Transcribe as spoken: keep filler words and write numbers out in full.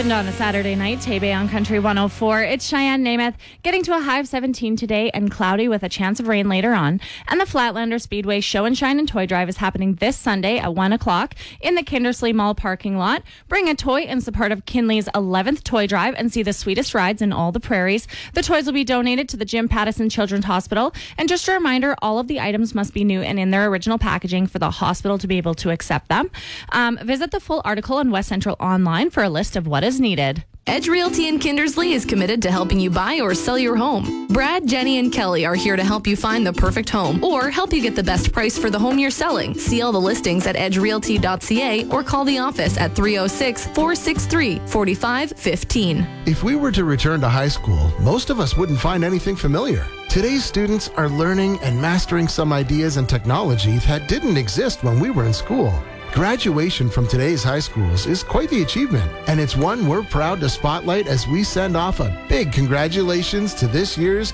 happened on a Saturday night. Taybay on Country one oh four. It's Cheyenne Namath getting to a high of seventeen today and cloudy with a chance of rain later on. And the Flatlander Speedway Show and Shine and Toy Drive is happening this Sunday at one o'clock in the Kindersley Mall parking lot. Bring a toy in support of Kinley's eleventh Toy Drive and see the sweetest rides in all the prairies. The toys will be donated to the Jim Pattison Children's Hospital. And just a reminder, all of the items must be new and in their original packaging for the hospital to be able to accept them. Um, visit the full article on West Central Online for a list of what is needed. Edge Realty in Kindersley is committed to helping you buy or sell your home. Brad, Jenny, and Kelly are here to help you find the perfect home or help you get the best price for the home you're selling. See all the listings at edge realty dot c a or call the office at three oh six, four six three, four five one five. If we were to return to high school, most of us wouldn't find anything familiar. Today's students are learning and mastering some ideas and technology that didn't exist when we were in school. Graduation from today's high schools is quite the achievement, and it's one we're proud to spotlight as we send off a big congratulations to this year's